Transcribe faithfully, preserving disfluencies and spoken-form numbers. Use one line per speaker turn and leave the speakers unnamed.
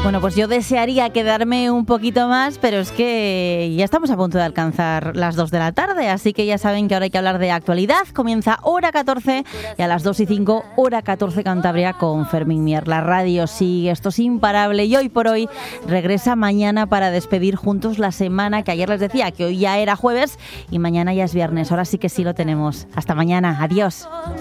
Bueno, pues yo desearía quedarme un poquito más, pero es que ya estamos a punto de alcanzar las dos de la tarde, así que ya saben que ahora hay que hablar de actualidad. Comienza hora catorce y a las dos y cinco, hora catorce Cantabria con Fermín Mier. La radio sigue, esto es imparable y hoy por hoy regresa mañana para despedir juntos la semana, que ayer les decía que hoy ya era jueves y mañana ya es viernes. Ahora sí que sí lo tenemos. Hasta mañana. Adiós.